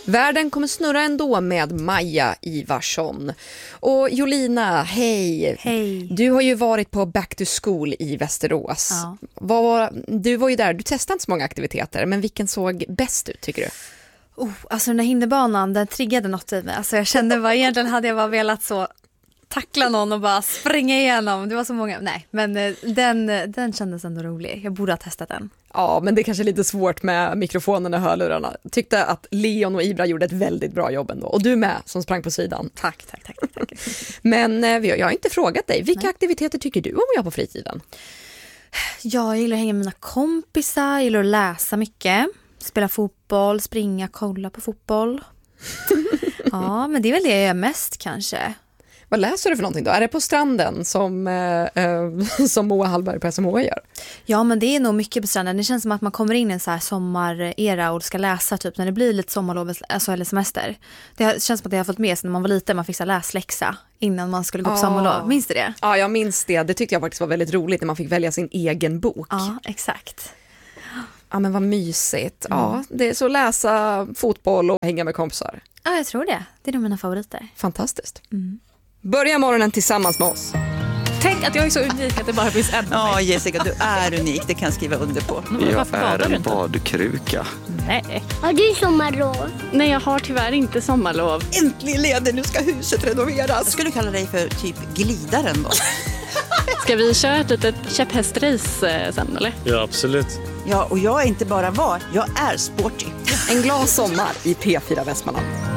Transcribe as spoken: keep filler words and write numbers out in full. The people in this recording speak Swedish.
Världen kommer snurra ändå med Maja Ivarsson. Och Jolina, hej. Hej. Du har ju varit på Back to School i Västerås. Ja. Vad var, du var ju där, du testade inte så många aktiviteter, men vilken såg bäst ut tycker du? Oh, alltså den här hinderbanan, den triggade något i mig. Alltså jag kände bara, egentligen hade jag bara velat så tackla någon och bara springa igenom. Det var så många, nej, men den, den kändes ändå rolig. Jag borde ha testat den. Ja, men det är kanske lite svårt med mikrofonen och hörlurarna. Tyckte att Leon och Ibra gjorde ett väldigt bra jobb ändå. Och du med, som sprang på sidan. Tack, tack, tack. tack. Men jag har inte frågat dig, vilka Nej. aktiviteter tycker du om att göra på fritiden? Jag gillar att hänga med mina kompisar, jag gillar att läsa mycket. Spela fotboll, springa, kolla på fotboll. Ja, men det är väl det jag gör mest kanske. Vad läser du för någonting då? Är det på stranden som, eh, eh, som Moa Hallberg på S M H gör? Ja, men det är nog mycket på stranden. Det känns som att man kommer in i en så här sommarera och ska läsa typ när det blir lite sommarlov alltså, eller semester. Det känns som att det har fått med sig när man var liten. Man fick så här läsläxa innan man skulle gå på Ah. sommarlov. Minns du det? Ja, jag minns det. Det tyckte jag faktiskt var väldigt roligt när man fick välja sin egen bok. Ja, exakt. Ja, men vad mysigt. Ja, det är så läsa fotboll och hänga med kompisar. Ja, jag tror det. Det är nog mina favoriter. Fantastiskt. Mm. Börja morgonen tillsammans med oss. Tänk att jag är så unik att det bara finns en. Ja, Jessica, du är unik. Det kan jag skriva under på. Men Jag varför är badar du en inte? badkruka. Nej. Har du sommarlov? Nej, jag har tyvärr inte sommarlov. Äntligen leder, nu ska huset renoveras. Jag skulle kalla dig för typ glidaren då. Ska vi köra ett litet käpphästrace eh, sen, eller? Ja, absolut. Ja, och jag är inte bara var, jag är sporty. En glad sommar i P fyra Västmanland.